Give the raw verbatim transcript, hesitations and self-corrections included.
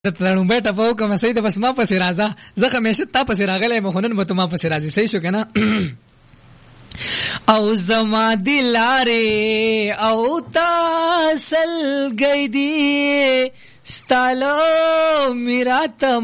تړون بیٹه په کومه سید بس ما پسې راځه زه همیشه تا پسې راغلی مخونن به ته ما پسې راځي صحیح شو کنه او زما دلاره او تاسل گئی دی ستالو میرا